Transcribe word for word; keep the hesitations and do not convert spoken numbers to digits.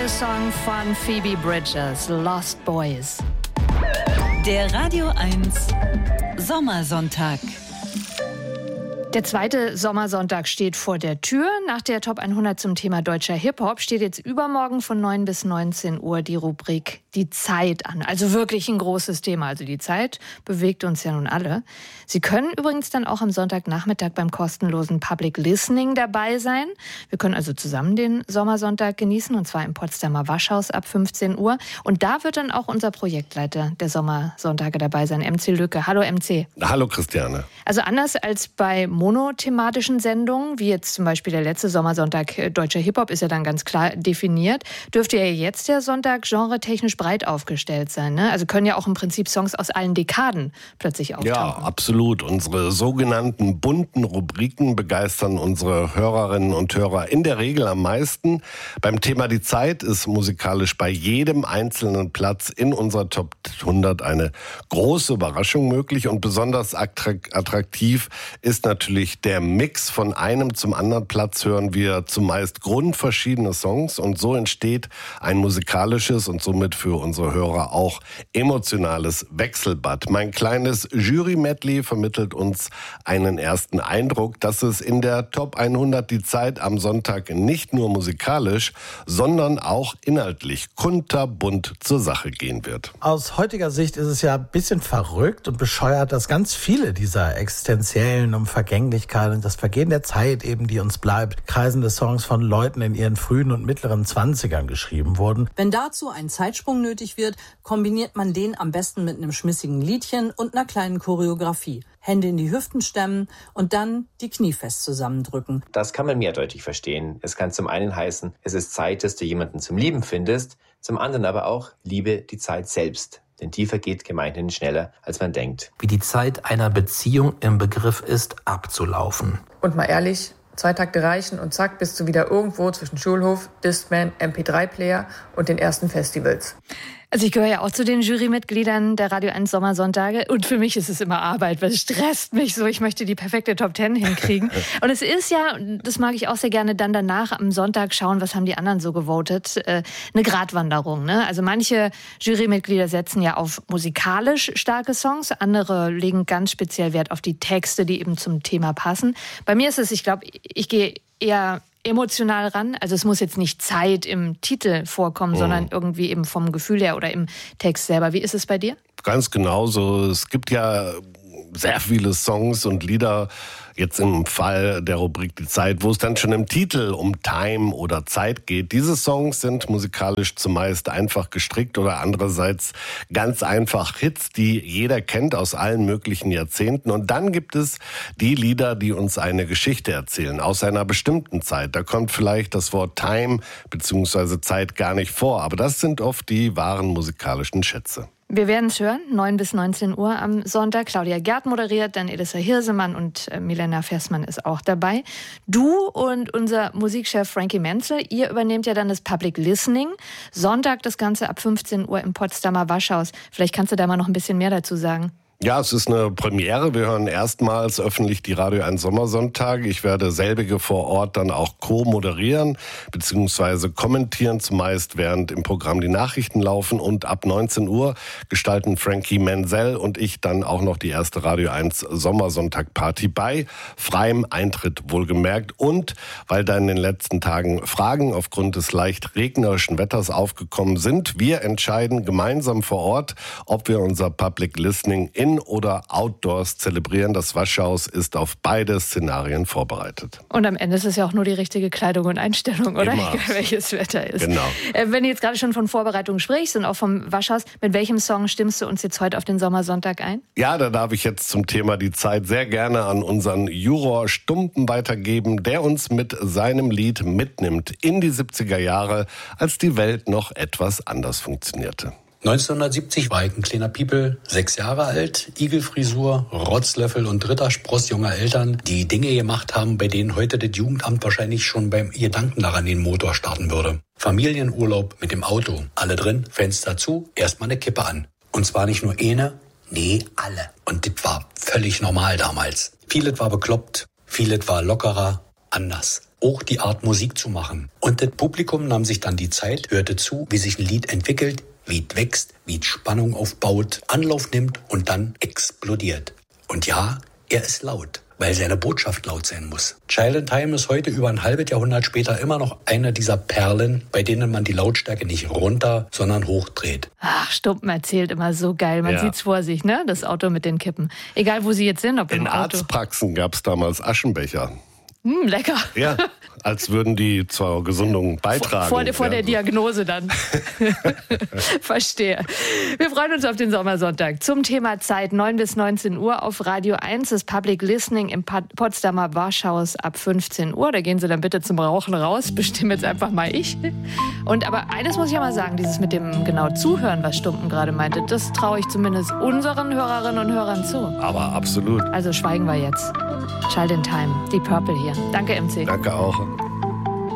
Song von Phoebe Bridgers, Lost Boys. Der Radio eins Sommersonntag. Der zweite Sommersonntag steht vor der Tür. Nach der Top hundert zum Thema deutscher Hip-Hop steht jetzt übermorgen von neun bis neunzehn Uhr die Rubrik Die Zeit an. Also wirklich ein großes Thema. Also die Zeit bewegt uns ja nun alle. Sie können übrigens dann auch am Sonntagnachmittag beim kostenlosen Public Listening dabei sein. Wir können also zusammen den Sommersonntag genießen, und zwar im Potsdamer Waschhaus ab fünfzehn Uhr. Und da wird dann auch unser Projektleiter der Sommersonntage dabei sein, M C Lücke. Hallo M C. Hallo Christiane. Also anders als bei monothematischen Sendungen, wie jetzt zum Beispiel der letzte Sommersonntag äh, deutscher Hip-Hop, ist ja dann ganz klar definiert, dürfte ja jetzt der Sonntag genretechnisch breit aufgestellt sein. Ne? Also können ja auch im Prinzip Songs aus allen Dekaden plötzlich auftauchen. Ja, absolut. Unsere sogenannten bunten Rubriken begeistern unsere Hörerinnen und Hörer in der Regel am meisten. Beim Thema Die Zeit ist musikalisch bei jedem einzelnen Platz in unserer Top hundert eine große Überraschung möglich, und besonders attraktiv ist natürlich der Mix. Von einem zum anderen Platz hören wir zumeist grundverschiedene Songs, und so entsteht ein musikalisches und somit für unsere Hörer auch emotionales Wechselbad. Mein kleines Jury-Medley vermittelt uns einen ersten Eindruck, dass es in der Top hundert Die Zeit am Sonntag nicht nur musikalisch, sondern auch inhaltlich kunterbunt zur Sache gehen wird. Aus heutiger Sicht ist es ja ein bisschen verrückt und bescheuert, dass ganz viele dieser existenziellen um Vergänglichkeit und das Vergehen der Zeit eben, die uns bleibt, kreisende Songs von Leuten in ihren frühen und mittleren Zwanzigern geschrieben wurden. Wenn dazu ein Zeitsprung nötig wird, kombiniert man den am besten mit einem schmissigen Liedchen und einer kleinen Choreografie. Hände in die Hüften stemmen und dann die Knie fest zusammendrücken. Das kann man mehrdeutig verstehen. Es kann zum einen heißen, es ist Zeit, dass du jemanden zum Lieben findest, zum anderen aber auch, liebe die Zeit selbst. Denn die vergeht gemeinhin schneller, als man denkt. Wie die Zeit einer Beziehung im Begriff ist, abzulaufen. Und mal ehrlich, zwei Takte reichen und zack, bist du wieder irgendwo zwischen Schulhof, Discman, M P drei Player und den ersten Festivals. Also ich gehöre ja auch zu den Jurymitgliedern der Radio eins Sommersonntage, und für mich ist es immer Arbeit, weil es stresst mich so. Ich möchte die perfekte Top zehn hinkriegen. Und es ist ja, das mag ich auch sehr gerne, dann danach am Sonntag schauen, was haben die anderen so gewotet, äh, eine Gratwanderung. Ne? Also manche Jurymitglieder setzen ja auf musikalisch starke Songs, andere legen ganz speziell Wert auf die Texte, die eben zum Thema passen. Bei mir ist es, ich glaube, ich gehe eher emotional ran. Also es muss jetzt nicht Zeit im Titel vorkommen, mhm. sondern irgendwie eben vom Gefühl her oder im Text selber. Wie ist es bei dir? Ganz genauso. Es gibt ja sehr viele Songs und Lieder, jetzt im Fall der Rubrik Die Zeit, wo es dann schon im Titel um Time oder Zeit geht. Diese Songs sind musikalisch zumeist einfach gestrickt oder andererseits ganz einfach Hits, die jeder kennt aus allen möglichen Jahrzehnten. Und dann gibt es die Lieder, die uns eine Geschichte erzählen aus einer bestimmten Zeit. Da kommt vielleicht das Wort Time bzw. Zeit gar nicht vor, aber das sind oft die wahren musikalischen Schätze. Wir werden es hören, neun bis neunzehn Uhr am Sonntag. Claudia Gerd moderiert, dann Elissa Hirsemann und äh, Milena Fessmann ist auch dabei. Du und unser Musikchef Frankie Menzel, ihr übernehmt ja dann das Public Listening. Sonntag das Ganze ab fünfzehn Uhr im Potsdamer Waschhaus. Vielleicht kannst du da mal noch ein bisschen mehr dazu sagen. Ja, es ist eine Premiere. Wir hören erstmals öffentlich die Radio eins Sommersonntage. Ich werde selbige vor Ort dann auch co-moderieren bzw. kommentieren, zumeist während im Programm die Nachrichten laufen. Und ab neunzehn Uhr gestalten Frankie Menzel und ich dann auch noch die erste Radio eins Sommersonntag-Party bei freiem Eintritt wohlgemerkt. Und weil da in den letzten Tagen Fragen aufgrund des leicht regnerischen Wetters aufgekommen sind, wir entscheiden gemeinsam vor Ort, ob wir unser Public Listening in oder outdoors zelebrieren. Das Waschhaus ist auf beide Szenarien vorbereitet. Und am Ende ist es ja auch nur die richtige Kleidung und Einstellung, oder? Immer. Egal welches Wetter ist. Genau. Äh, wenn du jetzt gerade schon von Vorbereitung sprichst und auch vom Waschhaus, mit welchem Song stimmst du uns jetzt heute auf den Sommersonntag ein? Ja, da darf ich jetzt zum Thema Die Zeit sehr gerne an unseren Juror Stumpen weitergeben, der uns mit seinem Lied mitnimmt in die siebziger Jahre, als die Welt noch etwas anders funktionierte. neunzehnhundertsiebzig war ich ein kleiner Piepel, sechs Jahre alt, Igelfrisur, Rotzlöffel und Ritterspross junger Eltern, die Dinge gemacht haben, bei denen heute das Jugendamt wahrscheinlich schon beim Gedanken daran den Motor starten würde. Familienurlaub mit dem Auto, alle drin, Fenster zu, erstmal eine Kippe an. Und zwar nicht nur eine, nee, alle. Und das war völlig normal damals. Vieles war bekloppt, vieles war lockerer, anders. auch die Art Musik zu machen. Und das Publikum nahm sich dann die Zeit, hörte zu, wie sich ein Lied entwickelt, wie es wächst, wie es Spannung aufbaut, Anlauf nimmt und dann explodiert. Und ja, er ist laut, weil seine Botschaft laut sein muss. Child in Time ist heute über ein halbes Jahrhundert später immer noch eine dieser Perlen, bei denen man die Lautstärke nicht runter, sondern hochdreht. Ach, Stumpen erzählt immer so geil. Man Ja. sieht's vor sich, ne? Das Auto mit den Kippen. Egal, wo sie jetzt sind, ob im In Auto. Arztpraxen gab es damals Aschenbecher. Hm, lecker. Ja, als würden die zur Gesundung beitragen. Vor, der- vor ja, der so. Diagnose dann. Verstehe. Wir freuen uns auf den Sommersonntag. Zum Thema Zeit, neun bis neunzehn Uhr auf Radio eins, das Public Listening im Potsdamer Warschhaus ab fünfzehn Uhr. Da gehen Sie dann bitte zum Rauchen raus. Bestimme jetzt einfach mal ich. Und aber eines muss ich ja mal sagen, dieses mit dem genau Zuhören, was Stumpen gerade meinte, das traue ich zumindest unseren Hörerinnen und Hörern zu. Aber absolut. Also schweigen wir jetzt. Child in Time, Deep Purple hier. Danke, M C. Danke auch.